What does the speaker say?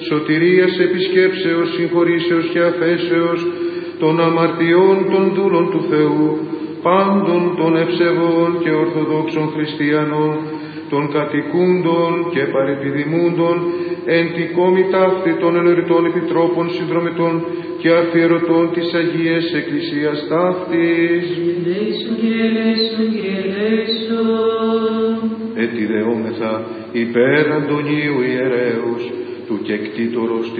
σωτηρίας, επισκέψεως, συγχωρήσεως και αφέσεως, των αμαρτιών των δούλων του Θεού, πάντων των ευσεβών και ορθοδόξων χριστιανών, των κατοικούντων και παρεπιδημούντων, εν τη κόμη ταύτη των ενωριτών επιτρόπων συνδρομητών και αφιερωτών της Αγίας Εκκλησίας ταύτης. Ετιδεόμεθα υπέρ Αντωνίου ιερέως, του κεκτήτορος